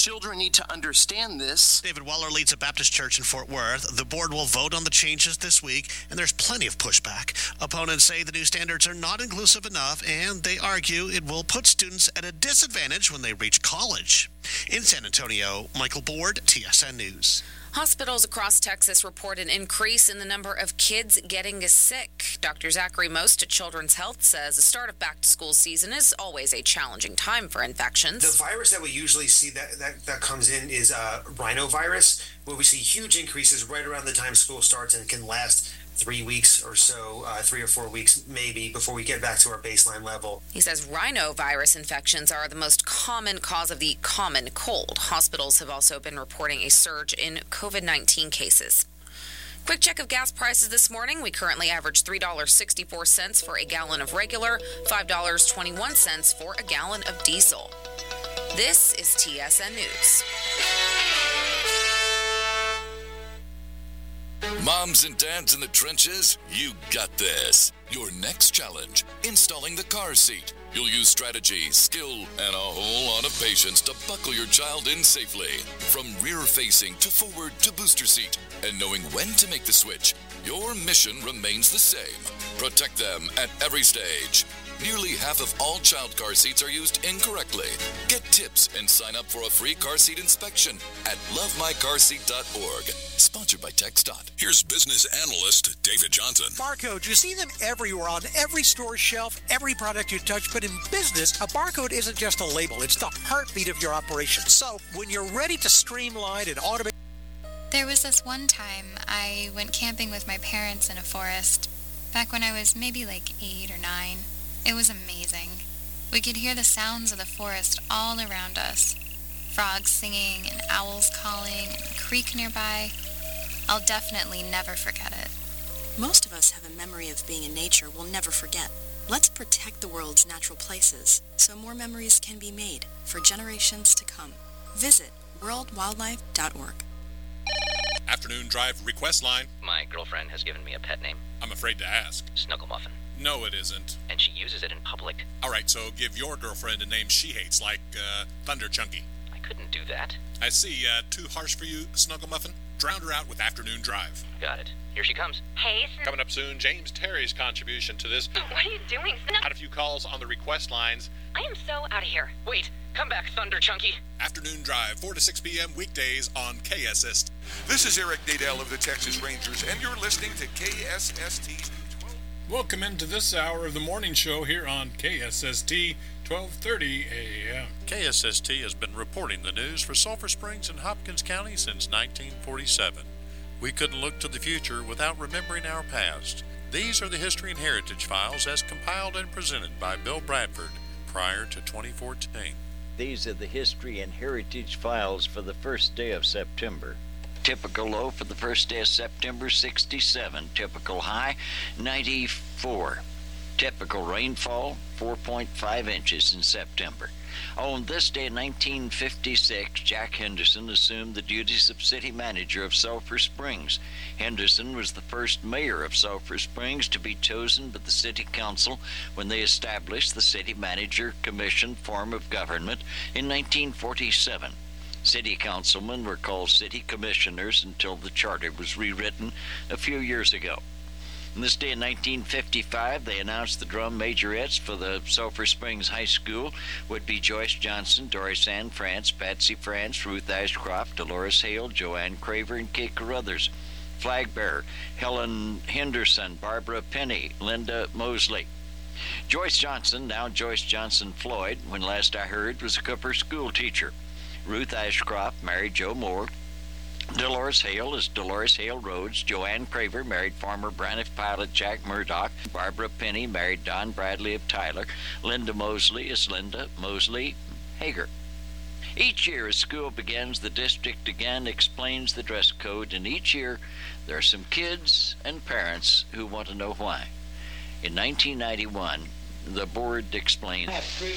Children need to understand this. David Waller leads a Baptist church in Fort Worth. The board will vote on the changes this week, and there's plenty of pushback. Opponents say the new standards are not inclusive enough, and they argue it will put students at a disadvantage when they reach college. In San Antonio, Michael Board, TSN News. Hospitals across Texas report an increase in the number of kids getting sick. Dr. Zachary Most at Children's Health says the start of back-to-school season is always a challenging time for infections. The virus that we usually see that comes in is rhinovirus, where we see huge increases right around the time school starts and can last 3 weeks or so, 3 or 4 weeks maybe, before we get back to our baseline level. He says rhinovirus infections are the most common cause of the common cold. Hospitals have also been reporting a surge in COVID-19 cases. Quick check of gas prices this morning. We currently average $3.64 for a gallon of regular, $5.21 for a gallon of diesel. This is TSN News. Moms and dads in the trenches, you got this. Your next challenge, installing the car seat. You'll use strategy, skill, and a whole lot of patience to buckle your child in safely. From rear-facing to forward to booster seat. And knowing when to make the switch, your mission remains the same. Protect them at every stage. Nearly half of all child car seats are used incorrectly. Get tips and sign up for a free car seat inspection at lovemycarseat.org. Sponsored by TxDOT. Here's business analyst David Johnson. Barcode, you see them everywhere on every store shelf, every product you touch. But in business, a barcode isn't just a label. It's the heartbeat of your operation. So when you're ready to streamline and automate... There was this one time I went camping with my parents in a forest, back when I was maybe like 8 or 9. It was amazing. We could hear the sounds of the forest all around us. Frogs singing and owls calling and a creek nearby. I'll definitely never forget it. Most of us have a memory of being in nature we'll never forget. Let's protect the world's natural places so more memories can be made for generations to come. Visit worldwildlife.org. Afternoon Drive request line. My girlfriend has given me a pet name. I'm afraid to ask. Snuggle Muffin. No, it isn't. And she uses it in public. All right, so give your girlfriend a name she hates, like Thunder Chunky. I couldn't do that. I see. Too harsh for you, Snuggle Muffin? Drown her out with Afternoon Drive. Got it. Here she comes. Hey, Coming up soon, James Terry's contribution to this. What are you doing? Had a few calls on the request lines. I am so out of here. Wait, come back, Thunder Chunky. Afternoon Drive, 4 to 6 p.m. weekdays on KSST. This is Eric Nadel of the Texas Rangers, and you're listening to KSST. Welcome into this hour of the morning show here on KSST 1230 AM. KSST has been reporting the news for Sulphur Springs and Hopkins County since 1947. We couldn't look to the future without remembering our past. These are the History and Heritage Files as compiled and presented by Bill Bradford prior to 2014. These are the History and Heritage Files for the first day of September. Typical low for the first day of September, 67. Typical high, 94. Typical rainfall, 4.5 inches in September. On this day in 1956, Jack Henderson assumed the duties of city manager of Sulphur Springs. Henderson was the first mayor of Sulphur Springs to be chosen by the city council when they established the city manager commission form of government in 1947. City councilmen were called city commissioners until the charter was rewritten a few years ago. On this day in 1955, they announced the drum majorettes for the Sulphur Springs High School would be Joyce Johnson, Doris Ann France, Patsy France, Ruth Ashcroft, Dolores Hale, Joanne Craver, and Kate Carruthers. Flag bearer, Helen Henderson, Barbara Penny, Linda Mosley. Joyce Johnson, now Joyce Johnson Floyd, when last I heard, was a Cooper school teacher. Ruth Ashcroft married Joe Moore. Dolores Hale is Dolores Hale Rhodes. Joanne Craver married former Braniff pilot Jack Murdoch. Barbara Penny married Don Bradley of Tyler. Linda Mosley is Linda Mosley Hager. Each year as school begins, the district again explains the dress code, and each year there are some kids and parents who want to know why. In 1991, the board explained